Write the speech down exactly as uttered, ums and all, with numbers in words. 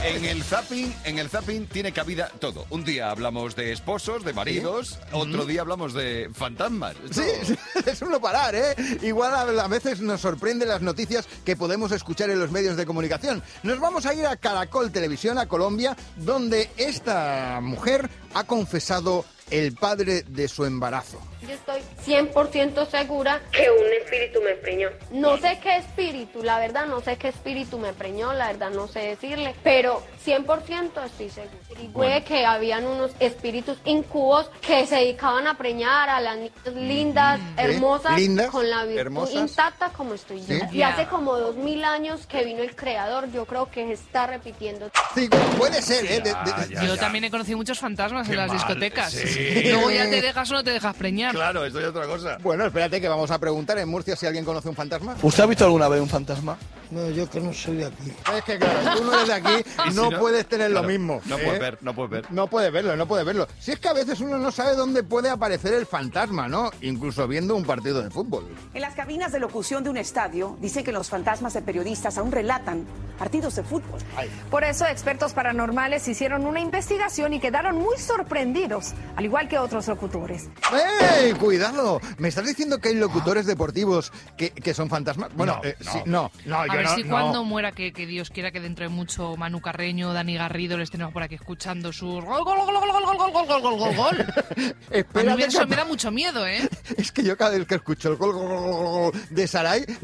En el zapping, en el zapping tiene cabida todo. Un día hablamos de esposos, de maridos, ¿sí? Otro día hablamos de fantasmas. Sí, sí, es un no parar, ¿eh? Igual a, a veces nos sorprenden las noticias que podemos escuchar en los medios de comunicación. Nos vamos a ir a Caracol Televisión, a Colombia, donde esta mujer ha confesado el padre de su embarazo. Yo estoy cien por ciento segura que un espíritu me preñó. No sé qué espíritu, la verdad, no sé qué espíritu me preñó, la verdad no sé decirle, pero cien por ciento estoy segura. Y fue que habían unos espíritus incubos que se dedicaban a preñar a las niñas lindas, ¿Sí? hermosas, ¿Lindas? con la virtud ¿Hermosas? intacta como estoy yo. ¿Sí? Y Ya. hace como dos mil años que vino el creador, yo creo que se está repitiendo. Sí, puede ser, ¿eh? De- de- Ya, ya, Yo ya. también he conocido muchos fantasmas Qué en las mal, discotecas. sí. Luego ya te dejas o no te dejas preñar. Claro, esto es otra cosa. Bueno, espérate que vamos a preguntar en Murcia si alguien conoce un fantasma. ¿Usted ha visto alguna vez un fantasma? No, yo que no soy de aquí. Es que claro, tú no eres de aquí, Y si no, no, puedes tener claro, lo mismo. No ¿eh? puedes ver, no puedes ver. No puedes verlo, no puedes verlo. Si es que a veces uno no sabe dónde puede aparecer el fantasma, ¿no? Incluso viendo un partido de fútbol. En las cabinas de locución de un estadio dicen que los fantasmas de periodistas aún relatan partidos de fútbol. Por eso, expertos paranormales hicieron una investigación y quedaron muy sorprendidos, al igual que otros locutores. ¡Ey! ¡Cuidado! ¿Me estás diciendo que hay locutores deportivos que, que son fantasmas? Bueno, No, eh, no. sí, no, no, A yo ver no, si no. cuando muera, que, que Dios quiera que dentro de mucho Manu Carreño, Dani Garrido les tenemos por aquí escuchando sus gol, gol, gol, gol, gol, gol, gol, gol, gol, gol, gol, gol. A mí Espérate eso que- me da mucho miedo, ¿eh? Es que yo cada vez que escucho el gol, gol, gol, gol, gol de Saray